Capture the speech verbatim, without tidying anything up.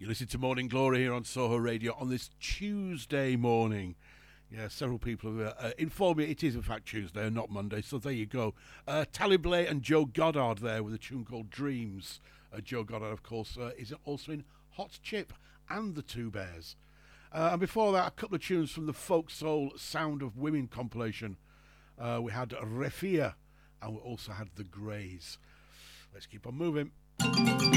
You listen to Morning Glory here on Soho Radio on this Tuesday morning. Yeah, several people have uh, informed me it is in fact Tuesday and not Monday, so there you go. Uh, Tally Blay and Joe Goddard there with a tune called Dreams. Uh, Joe Goddard, of course, uh, is also in Hot Chip and the Two Bears. Uh, and before that, a couple of tunes from the Folk Soul Sound of Women compilation. Uh, we had Refia and we also had The Greys. Let's keep on moving.